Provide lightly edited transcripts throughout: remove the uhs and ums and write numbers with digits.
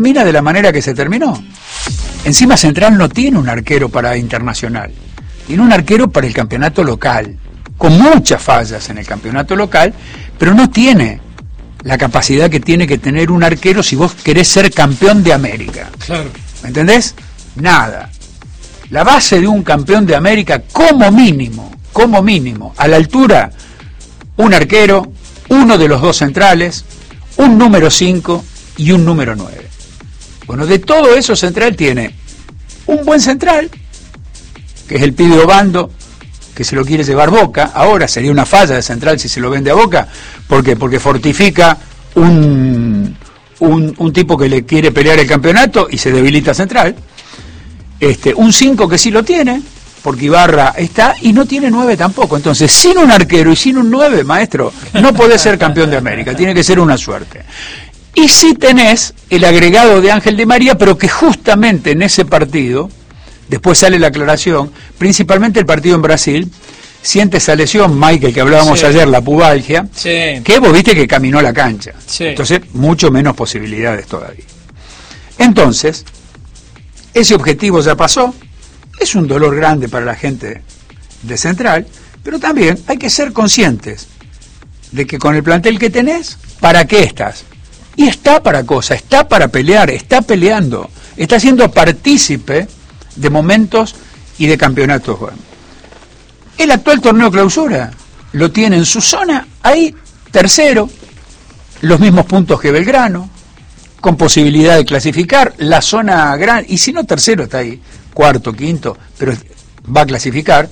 termina de la manera que se terminó. Encima Central no tiene un arquero para Internacional, tiene un arquero para el campeonato local, con muchas fallas en el campeonato local, pero no tiene la capacidad que tiene que tener un arquero si vos querés ser campeón de América. Claro. ¿Me entendés? Nada. La base de un campeón de América, como mínimo, a la altura, un arquero, uno de los dos centrales, un número 5 y un número 9. Bueno, de todo eso Central tiene un buen central, que es el pibe Obando, que se lo quiere llevar Boca. Ahora sería una falla de Central si se lo vende a Boca. ¿Por qué? Porque fortifica un tipo que le quiere pelear el campeonato y se debilita Central. Un 5 que sí lo tiene, porque Ibarra está, y no tiene 9 tampoco. Entonces, sin un arquero y sin un 9, maestro, no podés ser campeón de América, tiene que ser una suerte. Y si tenés el agregado de Ángel Di María, pero que justamente en ese partido, después sale la aclaración, principalmente el partido en Brasil, siente esa lesión, Michael, que hablábamos ayer, la pubalgia, que vos viste que caminó la cancha. Entonces, mucho menos posibilidades todavía. Entonces, ese objetivo ya pasó, es un dolor grande para la gente de Central, pero también hay que ser conscientes de que con el plantel que tenés, ¿para qué estás? Y está para cosas, está para pelear, está peleando, está siendo partícipe de momentos y de campeonatos buenos. El actual torneo clausura lo tiene en su zona, ahí tercero, los mismos puntos que Belgrano, con posibilidad de clasificar, la zona grande, y si no tercero está ahí, cuarto, quinto, pero va a clasificar.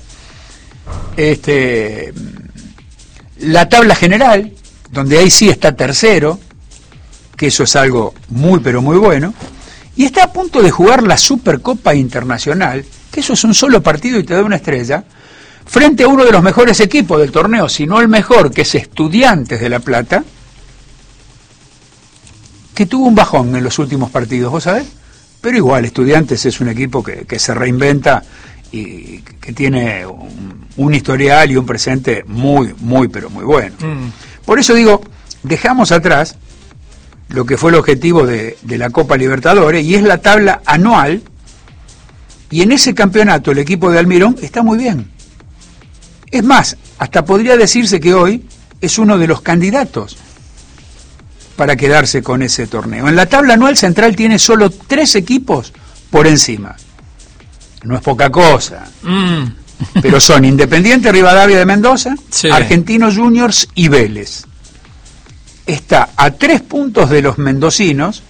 La tabla general, donde ahí sí está tercero, que eso es algo muy pero muy bueno, y está a punto de jugar la Supercopa Internacional, que eso es un solo partido y te da una estrella, frente a uno de los mejores equipos del torneo, si no el mejor, que es Estudiantes de La Plata, que tuvo un bajón en los últimos partidos, ¿vos sabés? Pero igual, Estudiantes es un equipo que se reinventa y que tiene un historial y un presente muy pero muy bueno. Por eso digo, dejamos atrás lo que fue el objetivo de la Copa Libertadores, y es la tabla anual, y en ese campeonato el equipo de Almirón está muy bien. Es más, hasta podría decirse que hoy es uno de los candidatos para quedarse con ese torneo. En la tabla anual Central tiene solo 3 equipos por encima. No es poca cosa, pero son Independiente Rivadavia de Mendoza, Argentinos Juniors y Vélez. Está a 3 puntos de los mendocinos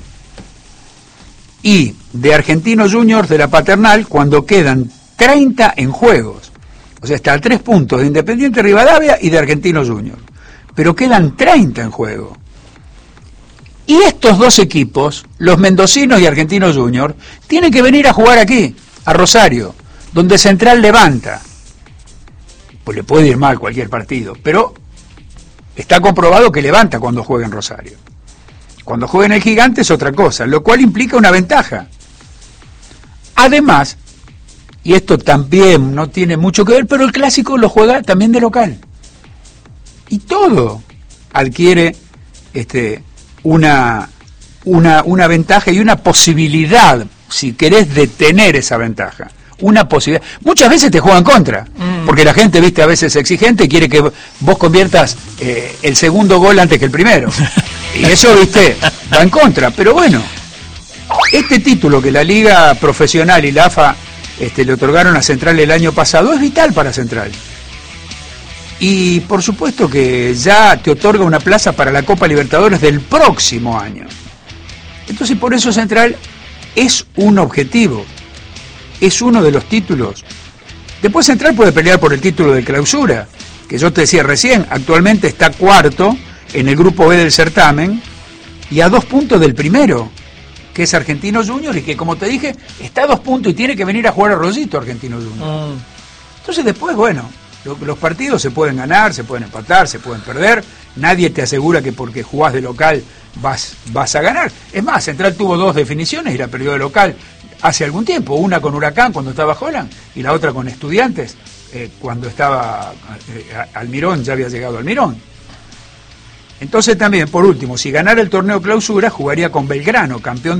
y de Argentinos Juniors de la Paternal cuando quedan 30 en juegos. O sea, está a 3 puntos de Independiente Rivadavia y de Argentinos Juniors. Pero quedan 30 en juego. Y estos dos equipos, los mendocinos y Argentinos Juniors, tienen que venir a jugar aquí, a Rosario, donde Central levanta. Pues le puede ir mal cualquier partido, pero está comprobado que levanta cuando juega en Rosario. Cuando juega en el Gigante es otra cosa, lo cual implica una ventaja. Además, y esto también no tiene mucho que ver, pero el Clásico lo juega también de local. Y todo adquiere una ventaja y una posibilidad, si querés, de tener esa ventaja. Una posibilidad. Muchas veces te juegan contra, porque la gente, viste, a veces es exigente y quiere que vos conviertas el segundo gol antes que el primero. Y eso, viste, va en contra. Pero bueno, este título que la Liga Profesional y la AFA le otorgaron a Central el año pasado es vital para Central. Y por supuesto que ya te otorga una plaza para la Copa Libertadores del próximo año. Entonces, por eso Central es un objetivo, es uno de los títulos. Después Central puede pelear por el título de clausura, que yo te decía recién, actualmente está cuarto en el grupo B del certamen y a 2 puntos del primero, que es Argentinos Juniors, y que, como te dije, está a 2 puntos y tiene que venir a jugar a Rosito Argentinos Juniors. Entonces después, bueno, los partidos se pueden ganar, se pueden empatar, se pueden perder. Nadie te asegura que porque jugás de local vas a ganar. Es más, Central tuvo 2 definiciones y la perdió de local hace algún tiempo. Una con Huracán cuando estaba Holland y la otra con Estudiantes cuando estaba Almirón, ya había llegado Almirón. Entonces también, por último, si ganara el torneo clausura, jugaría con Belgrano, campeón